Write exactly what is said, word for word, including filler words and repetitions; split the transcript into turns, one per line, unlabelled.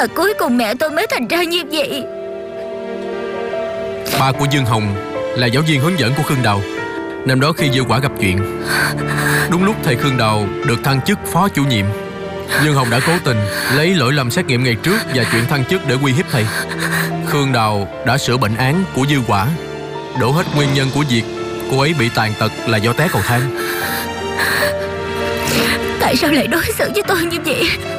Và cuối cùng mẹ tôi mới thành ra như vậy.
Ba của Dương Hồng là giáo viên hướng dẫn của Khương Đào. Năm đó khi Dư Quả gặp chuyện, đúng lúc thầy Khương Đào được thăng chức phó chủ nhiệm, Dương Hồng đã cố tình lấy lỗi lầm xét nghiệm ngày trước và chuyện thăng chức để uy hiếp thầy. Khương Đào đã sửa bệnh án của Dư Quả, đổ hết nguyên nhân của việc cô ấy bị tàn tật là do té cầu thang.
Tại sao lại đối xử với tôi như vậy?